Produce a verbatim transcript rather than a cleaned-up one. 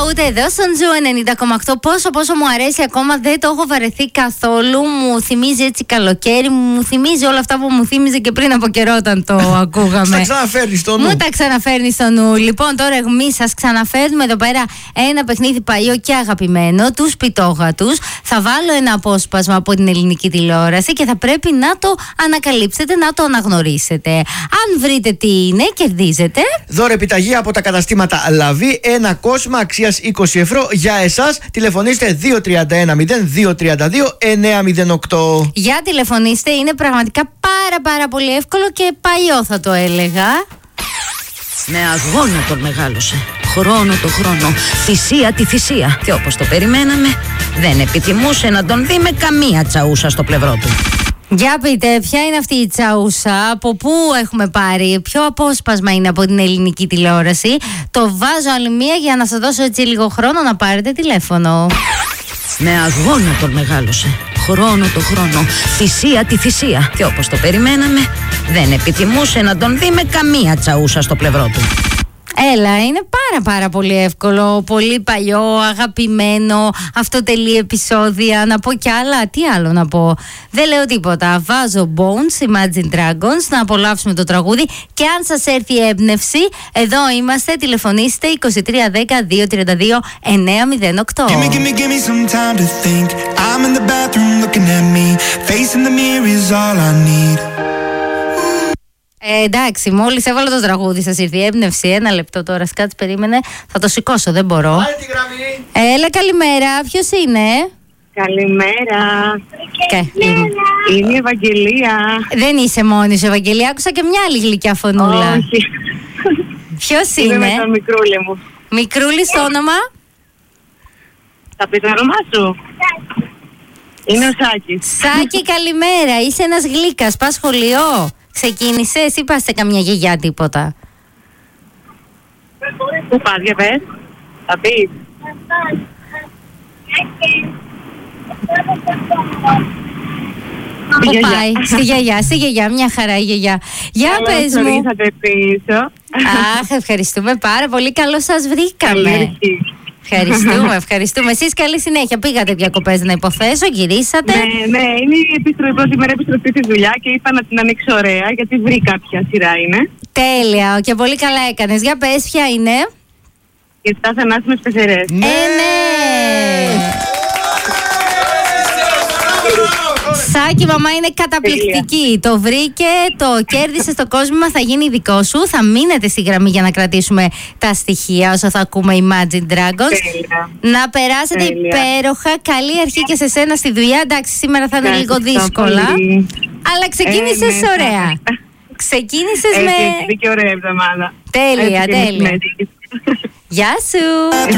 Mode εδώ στον Ζου ενενήντα κόμμα οκτώ. Πόσο πόσο μου αρέσει ακόμα, δεν το έχω βαρεθεί καθόλου. Μου θυμίζει έτσι καλοκαίρι, μου θυμίζει όλα αυτά που μου θύμιζε και πριν από καιρό όταν το ακούγαμε. Τα ξαναφέρνει στο νου. Μου τα ξαναφέρνει στο νου. Λοιπόν, τώρα εμείς σας ξαναφέρνουμε εδώ πέρα ένα παιχνίδι παλιό και αγαπημένο, τους Πιτόγατους. Θα βάλω ένα απόσπασμα από την ελληνική τηλεόραση και θα πρέπει να το ανακαλύψετε, να το αναγνωρίσετε. Αν βρείτε τι είναι, κερδίζετε δώρο επιταγή από τα καταστήματα Λαβή, ένα κόσμημα αξίας είκοσι ευρώ για εσάς. Τηλεφωνήστε δύο τρία ένα μηδέν δύο τρία δύο εννιά μηδέν οκτώ. Για τηλεφωνήστε, είναι πραγματικά πάρα πάρα πολύ εύκολο και παλιό θα το έλεγα. Με αγώνα τον μεγάλωσε, χρόνο το χρόνο, θυσία τη θυσία. Και όπως το περιμέναμε, δεν επιθυμούσε να τον δει με καμία τσαούσα στο πλευρό του. Για πείτε, ποια είναι αυτή η τσαούσα, από πού έχουμε πάρει, ποιο απόσπασμα είναι από την ελληνική τηλεόραση. Το βάζω άλλη μία για να σας δώσω έτσι λίγο χρόνο να πάρετε τηλέφωνο. Με αγώνα τον μεγάλωσε, χρόνο το χρόνο, θυσία τη θυσία. Και όπως το περιμέναμε, δεν επιθυμούσε να τον δει με καμία τσαούσα στο πλευρό του. Έλα, είναι πάρα πάρα πολύ εύκολο, πολύ παλιό, αγαπημένο, αυτοτελή επεισόδια, να πω κι άλλα, τι άλλο να πω. Δεν λέω τίποτα, βάζω Bones, Imagine Dragons, να απολαύσουμε το τραγούδι και αν σας έρθει η έμπνευση, εδώ είμαστε, τηλεφωνήστε είκοσι τρία δέκα δύο τριάντα δύο εννιά μηδέν οκτώ. Give me, give me, give me some time to think. I'm in the bathroom looking at me. Facing the mirror is all I need. Ε, εντάξει, μόλις έβαλα το τραγούδι, σας ήρθε η έμπνευση. Ένα λεπτό τώρα, σκάτς, περίμενε. Θα το σηκώσω, δεν μπορώ. Πάρε τη γραμμή. Έλα, καλημέρα. Ποιος είναι? Καλημέρα. Κα- Είμαι η Ευαγγελία. Δεν είσαι μόνη σου, Ευαγγελία. Άκουσα και μια άλλη γλυκιά φωνούλα. Όχι. Ποιος Είμαι είναι? με το μικρούλι μου. Μικρούλη στο όνομα. Θα πει το όνομά σου? Είναι ο Σάκης. Σάκη, καλημέρα. Είσαι ένας γλύκας. Πας σχολείο? Ξεκίνησες ή πας σε καμιά γιαγιά τίποτα? Πού πας, για πες? Θα πεις? Πού πάει? Στη γιαγιά, στη γιαγιά, μια χαρά η γιαγιά. Για πες μου. Καλώς πίσω. Αχ, ευχαριστούμε πάρα πολύ. Καλώς σας βρήκαμε. Καλή. Ευχαριστούμε, ευχαριστούμε. Εσείς καλή συνέχεια. Πήγατε διακοπές να υποθέσω, γυρίσατε. Ναι, ναι, είναι η επιστροφή, πρώτη μέρα επιστροφή στη δουλειά και είπα να την ανοίξω ωραία γιατί βρήκα ποια σειρά είναι. Τέλεια και πολύ καλά έκανες. Για πες, ποια είναι? Και στα θανάσιμες πεθερές. Ε, ναι! Σάκη, μαμά είναι καταπληκτική. Το βρήκε, το κέρδισε στο κόσμο, θα γίνει δικό σου. Θα μείνετε στη γραμμή για να κρατήσουμε τα στοιχεία όσο θα ακούμε Imagine Dragons. Τέλεια. Να περάσετε Τέλεια. υπέροχα. Καλή αρχή και σε σένα στη δουλειά. Εντάξει, σήμερα θα είναι λίγο δύσκολα. Πολύ. Αλλά ξεκίνησες Ε, ναι, ωραία. θα- Ξεκίνησες Έτσι, με. έτσι, και ωραία εβδομάδα. Τέλεια, Έτσι και με τέλεια. συνέντευξη. Γεια σου.